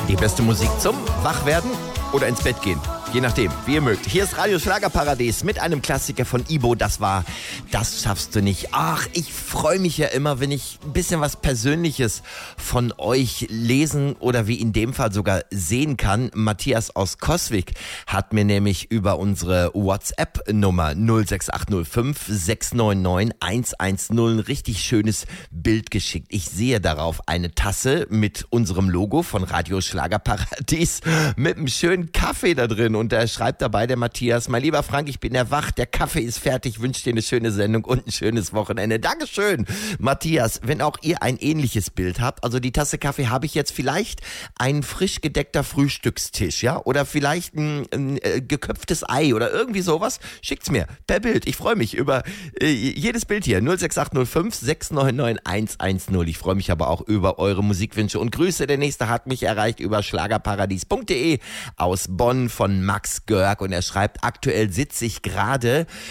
Die beste Musik zum Wachwerden oder ins Bett gehen. Je nachdem, wie ihr mögt. Hier ist Radio Schlagerparadies mit einem Klassiker von Ibo. Das war Das schaffst du nicht. Ach, ich freue mich ja immer, wenn ich ein bisschen was Persönliches von euch lesen oder wie in dem Fall sogar sehen kann. Matthias aus Coswig hat mir nämlich über unsere WhatsApp-Nummer 06805 699 110 ein richtig schönes Bild geschickt. Ich sehe darauf eine Tasse mit unserem Logo von Radio Schlagerparadies mit einem schönen Kaffee da drin. Und er schreibt dabei, der Matthias: Mein lieber Frank, ich bin erwacht, der Kaffee ist fertig, wünsche dir eine schöne Sendung und ein schönes Wochenende. Dankeschön, Matthias. Wenn auch ihr ein ähnliches Bild habt, also die Tasse Kaffee habe ich jetzt, vielleicht ein frisch gedeckter Frühstückstisch, ja, oder vielleicht ein geköpftes Ei oder irgendwie sowas, schickt's mir per Bild. Ich freue mich über jedes Bild hier, 06805 699 110. Ich freue mich aber auch über eure Musikwünsche und Grüße. Der nächste hat mich erreicht über schlagerparadies.de aus Bonn von Max Görg und er schreibt: Aktuell sitze ich gerade